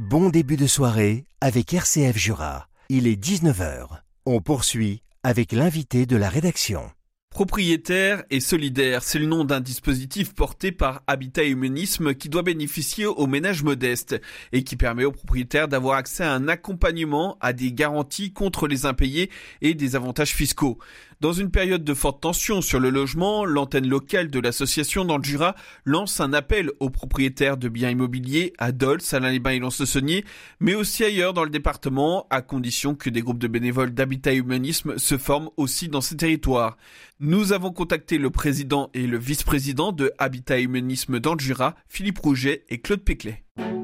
Bon début de soirée avec RCF Jura. Il est 19h. On poursuit avec l'invité de la rédaction. Propriétaire et solidaire, c'est le nom d'un dispositif porté par Habitat et Humanisme qui doit bénéficier aux ménages modestes et qui permet aux propriétaires d'avoir accès à un accompagnement, à des garanties contre les impayés et des avantages fiscaux. Dans une période de forte tension sur le logement, l'antenne locale de l'association dans le Jura lance un appel aux propriétaires de biens immobiliers à Dole, Salins-les-Bains et Lons-le-Saunier, mais aussi ailleurs dans le département, à condition que des groupes de bénévoles d'Habitat et Humanisme se forment aussi dans ces territoires. Nous avons contacté le président et le vice-président de Habitat et Humanisme dans le Jura, Philippe Rouget et Claude Péclet.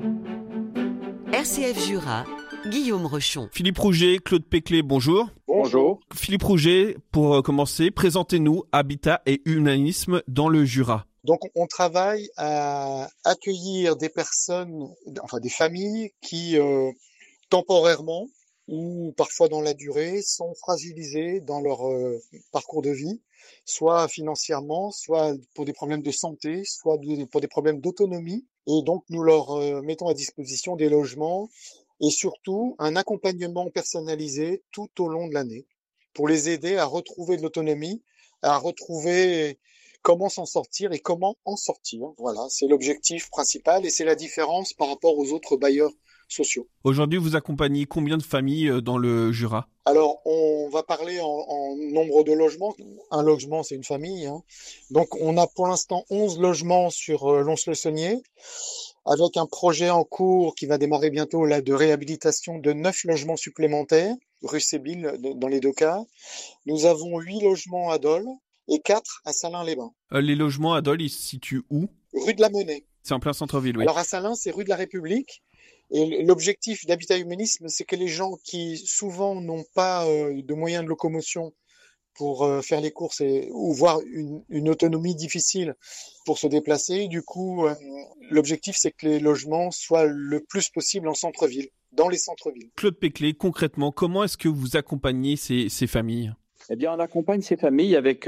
RCF Jura, Guillaume Rochon. Philippe Rouget, Claude Péclet, bonjour. Bonjour. Philippe Rouget, pour commencer, présentez-nous Habitat et Humanisme dans le Jura. Donc, on travaille à accueillir des personnes, enfin des familles qui, temporairement ou parfois dans la durée, sont fragilisées dans leur parcours de vie, soit financièrement, soit pour des problèmes de santé, soit pour des problèmes d'autonomie. Et donc, nous leur mettons à disposition des logements et surtout un accompagnement personnalisé tout au long de l'année pour les aider à retrouver de l'autonomie, à retrouver comment s'en sortir et comment en sortir. Voilà, c'est l'objectif principal et c'est la différence par rapport aux autres bailleurs sociaux. Aujourd'hui, vous accompagnez combien de familles dans le Jura ? Alors, on va parler en nombre de logements. Un logement, c'est une famille. Donc, on a pour l'instant 11 logements sur Lons-le-Saunier, avec un projet en cours qui va démarrer bientôt là, de réhabilitation de 9 logements supplémentaires, rue Sébille dans les deux cas. Nous avons 8 logements à Dole et 4 à Salins-les-Bains. Les logements à Dole, ils se situent où ? Rue de la Monnaie. C'est en plein centre-ville, oui. Alors à Salins, c'est rue de la République. Et l'objectif d'Habitat Humanisme, c'est que les gens qui souvent n'ont pas de moyens de locomotion pour faire les courses ou voir une autonomie difficile pour se déplacer, du coup, l'objectif, c'est que les logements soient le plus possible en centre-ville, dans les centres-villes. Claude Péclet, concrètement, comment est-ce que vous accompagnez ces familles ? Eh bien, on accompagne ces familles avec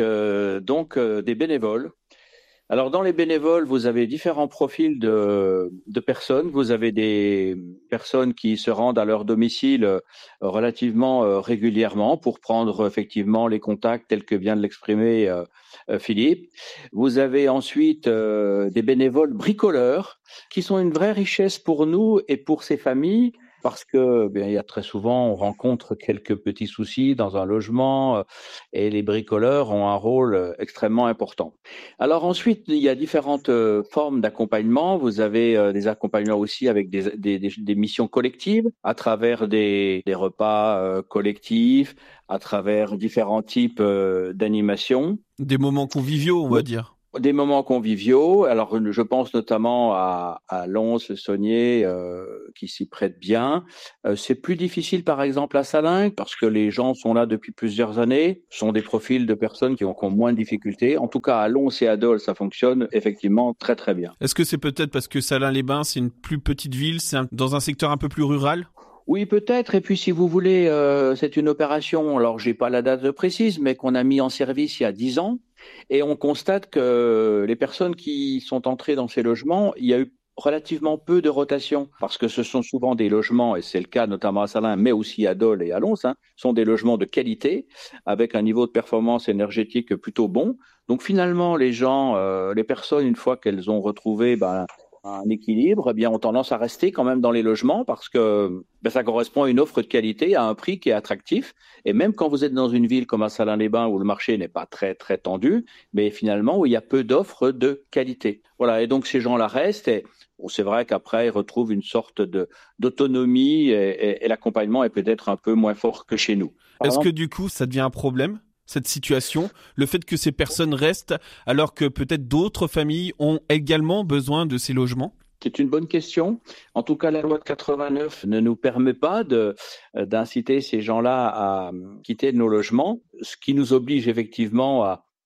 des bénévoles. Alors, dans les bénévoles, vous avez différents profils de personnes. Vous avez des personnes qui se rendent à leur domicile relativement régulièrement pour prendre effectivement les contacts tels que vient de l'exprimer Philippe. Vous avez ensuite des bénévoles bricoleurs qui sont une vraie richesse pour nous et pour ces familles. Parce que il y a très souvent, on rencontre quelques petits soucis dans un logement et les bricoleurs ont un rôle extrêmement important. Alors ensuite, il y a différentes formes d'accompagnement. Vous avez des accompagnements aussi avec des missions collectives à travers des repas collectifs, à travers différents types d'animations. Des moments conviviaux, on va dire. Des moments conviviaux. Alors, je pense notamment à Lons-le-Saunier qui s'y prête bien. C'est plus difficile, par exemple, à Salins parce que les gens sont là depuis plusieurs années. Ce sont des profils de personnes qui ont moins de difficultés. En tout cas, à Lons et à Dole, ça fonctionne effectivement très, très bien. Est-ce que c'est peut-être parce que Salins-les-Bains, c'est une plus petite ville, dans un secteur un peu plus rural ? Oui, peut-être. Et puis, si vous voulez, c'est une opération, alors j'ai pas la date précise, mais qu'on a mis en service il y a 10 ans. Et on constate que les personnes qui sont entrées dans ces logements, il y a eu relativement peu de rotation parce que ce sont souvent des logements, et c'est le cas notamment à Salins, mais aussi à Dole et à Lons, sont des logements de qualité avec un niveau de performance énergétique plutôt bon. Donc finalement, les personnes, une fois qu'elles ont retrouvé un équilibre, ont tendance à rester quand même dans les logements parce que ça correspond à une offre de qualité à un prix qui est attractif. Et même quand vous êtes dans une ville comme à Salins-les-Bains où le marché n'est pas très très tendu, mais finalement où il y a peu d'offres de qualité. Voilà. Et donc ces gens-là restent. Et c'est vrai qu'après ils retrouvent une sorte d'autonomie et l'accompagnement est peut-être un peu moins fort que chez nous. Est-ce que du coup ça devient un problème ? Cette situation, le fait que ces personnes restent alors que peut-être d'autres familles ont également besoin de ces logements ? C'est une bonne question. En tout cas, la loi de 89 ne nous permet pas d'inciter ces gens-là à quitter nos logements, ce qui nous oblige effectivement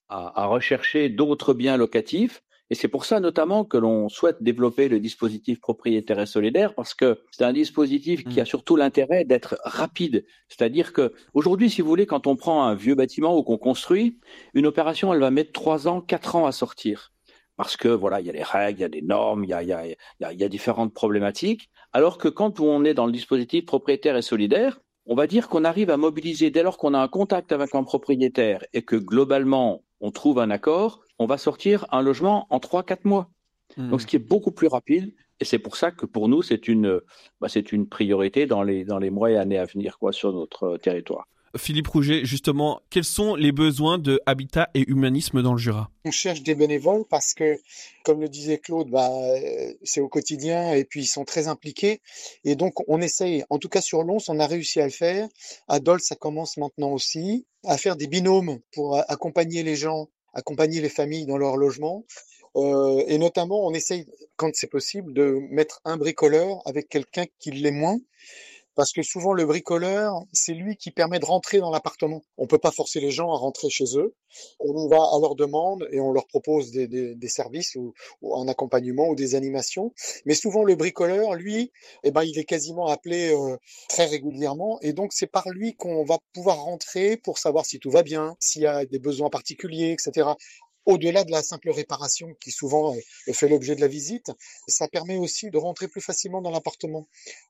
à rechercher d'autres biens locatifs. Et c'est pour ça notamment que l'on souhaite développer le dispositif propriétaire et solidaire parce que c'est un dispositif qui a surtout l'intérêt d'être rapide. C'est-à-dire que aujourd'hui, si vous voulez, quand on prend un vieux bâtiment ou qu'on construit, une opération, elle va mettre 3 ans, 4 ans à sortir. parce que voilà, il y a des règles, il y a des normes, il y a différentes problématiques. Alors que quand on est dans le dispositif propriétaire et solidaire, on va dire qu'on arrive à mobiliser, dès lors qu'on a un contact avec un propriétaire et que globalement on trouve un accord, on va sortir un logement en 3-4 mois. Donc ce qui est beaucoup plus rapide, et c'est pour ça que pour nous c'est une priorité dans les mois et années à venir sur notre territoire. Philippe Rouget, justement, quels sont les besoins de Habitat et Humanisme dans le Jura ? On cherche des bénévoles parce que, comme le disait Claude, c'est au quotidien et puis ils sont très impliqués. Et donc, on essaye, en tout cas sur Lons, on a réussi à le faire. À Dole, ça commence maintenant aussi, à faire des binômes pour accompagner les gens, accompagner les familles dans leur logement. Et notamment, on essaye, quand c'est possible, de mettre un bricoleur avec quelqu'un qui l'est moins. Parce que souvent, le bricoleur, c'est lui qui permet de rentrer dans l'appartement. On peut pas forcer les gens à rentrer chez eux. On va à leur demande et on leur propose des services ou un accompagnement ou des animations. Mais souvent, le bricoleur, lui, il est quasiment appelé très régulièrement. Et donc, c'est par lui qu'on va pouvoir rentrer pour savoir si tout va bien, s'il y a des besoins particuliers, etc. Au-delà de la simple réparation qui souvent fait l'objet de la visite, ça permet aussi de rentrer plus facilement dans l'appartement.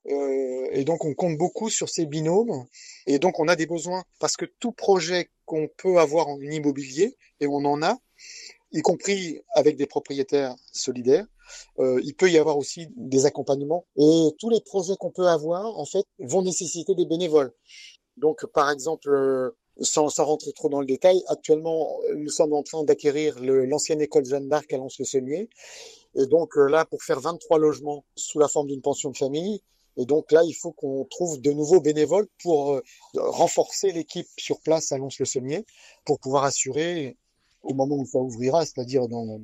Et donc on compte beaucoup sur ces binômes. Et donc on a des besoins parce que tout projet qu'on peut avoir en immobilier, et on en a, y compris avec des propriétaires solidaires, il peut y avoir aussi des accompagnements. Et tous les projets qu'on peut avoir, en fait, vont nécessiter des bénévoles. Donc par exemple, sans rentrer trop dans le détail, actuellement, nous sommes en train d'acquérir l'ancienne école Jeanne d'Arc à Lons-le-Saunier. Et donc là, pour faire 23 logements sous la forme d'une pension de famille, et donc là, il faut qu'on trouve de nouveaux bénévoles pour renforcer l'équipe sur place à Lons-le-Saunier, pour pouvoir assurer au moment où ça ouvrira, c'est-à-dire dans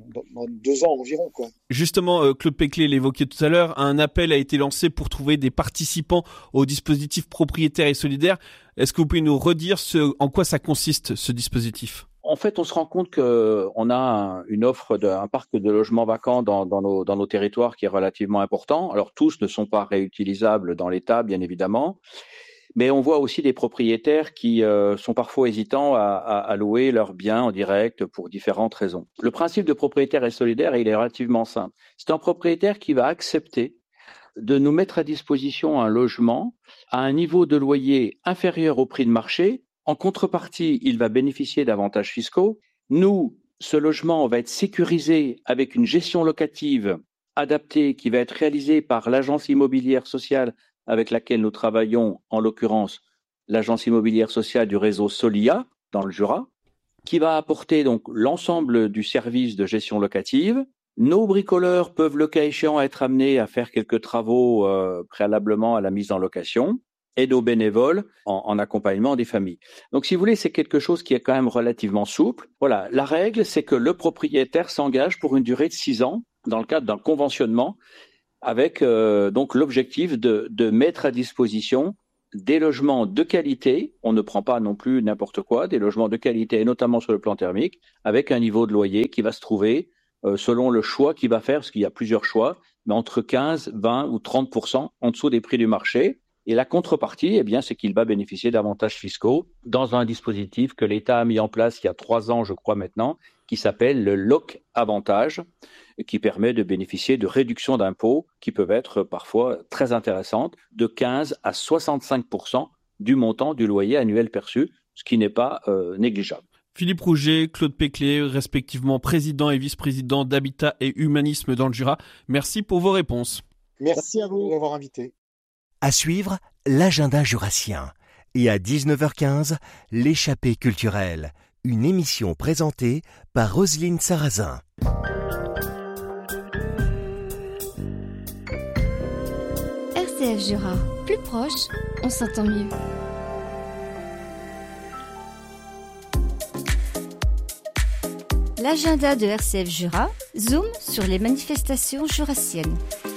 2 ans environ, quoi. Justement, Claude Péclet l'évoquait tout à l'heure, un appel a été lancé pour trouver des participants au dispositif propriétaire et solidaire. Est-ce que vous pouvez nous redire en quoi ça consiste, ce dispositif ? En fait, on se rend compte qu'on a une offre d'un parc de logements vacants dans nos territoires qui est relativement important. Alors, tous ne sont pas réutilisables dans l'État, bien évidemment. Mais on voit aussi des propriétaires qui sont parfois hésitants à louer leurs biens en direct pour différentes raisons. Le principe de propriétaire et solidaire, il est relativement simple. C'est un propriétaire qui va accepter de nous mettre à disposition un logement à un niveau de loyer inférieur au prix de marché. En contrepartie, il va bénéficier d'avantages fiscaux. Nous, ce logement va être sécurisé avec une gestion locative adaptée qui va être réalisée par l'agence immobilière sociale avec laquelle nous travaillons, en l'occurrence l'agence immobilière sociale du réseau Solia dans le Jura, qui va apporter donc l'ensemble du service de gestion locative. Nos bricoleurs peuvent, le cas échéant, être amenés à faire quelques travaux préalablement à la mise en location, et nos bénévoles en accompagnement des familles. Donc, si vous voulez, c'est quelque chose qui est quand même relativement souple. Voilà, la règle, c'est que le propriétaire s'engage pour une durée de 6 ans dans le cadre d'un conventionnement avec donc l'objectif de mettre à disposition des logements de qualité. On ne prend pas non plus n'importe quoi, des logements de qualité, notamment sur le plan thermique, avec un niveau de loyer qui va se trouver selon le choix qu'il va faire, parce qu'il y a plusieurs choix, mais entre 15, 20 ou 30% en dessous des prix du marché. Et la contrepartie, c'est qu'il va bénéficier d'avantages fiscaux dans un dispositif que l'État a mis en place il y a 3 ans, je crois maintenant, qui s'appelle le LOC Avantage, qui permet de bénéficier de réductions d'impôts qui peuvent être parfois très intéressantes, de 15 à 65% du montant du loyer annuel perçu, ce qui n'est pas négligeable. Philippe Rouget, Claude Péclet, respectivement président et vice-président d'Habitat et Humanisme dans le Jura, merci pour vos réponses. Merci à vous d'avoir invité. À suivre, l'agenda jurassien. Et à 19h15, l'échappée culturelle. Une émission présentée par Roselyne Sarrazin. RCF Jura, plus proche, on s'entend mieux. L'agenda de RCF Jura zoome sur les manifestations jurassiennes.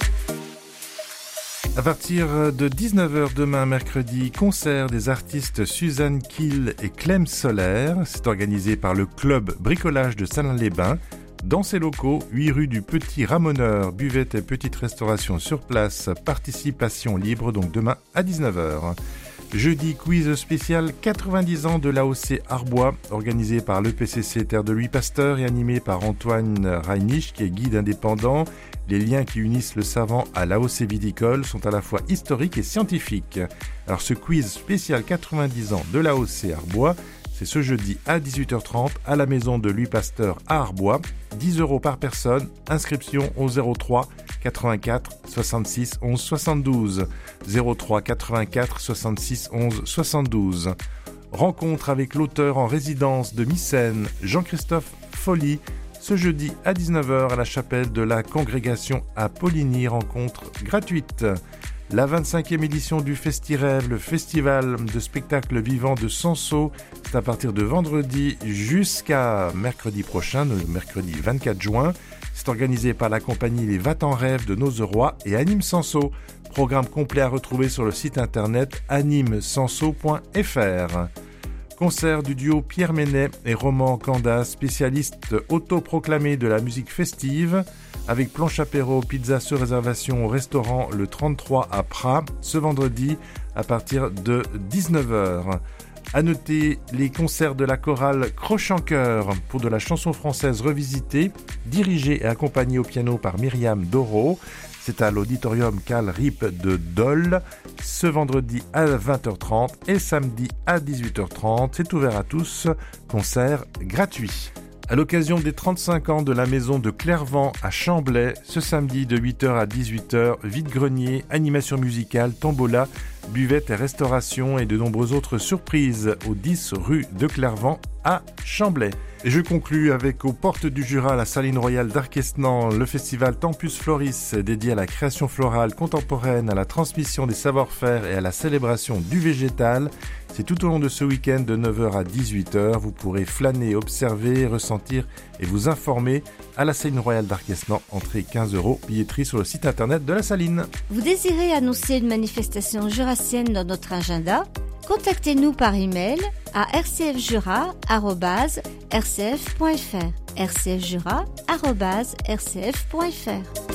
À partir de 19h demain mercredi, concert des artistes Suzanne Kiel et Clem Solaire. C'est organisé par le club Bricolage de Salins-les-Bains. Dans ses locaux, 8 rue du Petit Ramoneur, buvette et petite restauration sur place, participation libre, donc demain à 19h. Jeudi, quiz spécial 90 ans de l'AOC Arbois, organisé par l'EPCC Terre de Louis Pasteur et animé par Antoine Reinich, qui est guide indépendant. Les liens qui unissent le savant à l'AOC viticole sont à la fois historiques et scientifiques. Alors ce quiz spécial 90 ans de l'AOC Arbois, c'est ce jeudi à 18h30 à la maison de Louis Pasteur à Arbois. 10 € par personne, inscription au 03 84 66 11 72. 03 84 66 11 72. Rencontre avec l'auteur en résidence de Mycène, Jean-Christophe Folly, ce jeudi à 19h à la chapelle de la Congrégation à Poligny, rencontre gratuite. La 25e édition du Festirêve, le festival de spectacles vivants de Sanceau, c'est à partir de vendredi jusqu'à mercredi prochain, le mercredi 24 juin. C'est organisé par la compagnie Les Va-t'en Rêve de Nozeroy et Anime Sanceau. Programme complet à retrouver sur le site internet animesanceau.fr. Concert du duo Pierre Ménet et Roman Candas, spécialistes autoproclamés de la musique festive, avec planche apéro, pizza sur réservation au restaurant Le 33 à Prat, ce vendredi à partir de 19h. À noter les concerts de la chorale Croche-en-Cœur pour de la chanson française revisitée, dirigée et accompagnée au piano par Myriam Doro. C'est à l'auditorium Carl Ripp de Dole, ce vendredi à 20h30 et samedi à 18h30. C'est ouvert à tous, concert gratuit. À l'occasion des 35 ans de la maison de Clairvent à Chamblay, ce samedi de 8h à 18h, vide-grenier, animation musicale, tombola, buvette et restauration et de nombreuses autres surprises au 10 rue de Clairvent à Chamblay. Et je conclus avec aux portes du Jura, la Saline Royale d'Arquesnan, le festival Tempus Floris dédié à la création florale contemporaine, à la transmission des savoir-faire et à la célébration du végétal. C'est tout au long de ce week-end de 9h à 18h. Vous pourrez flâner, observer, ressentir et vous informer à la Saline Royale d'Arquesnan. Entrée 15 €, billetterie sur le site internet de la Saline. Vous désirez annoncer une manifestation jurassienne dans notre agenda ? Contactez-nous par email à rcfjura@rcf.fr. rcfjura@rcf.fr.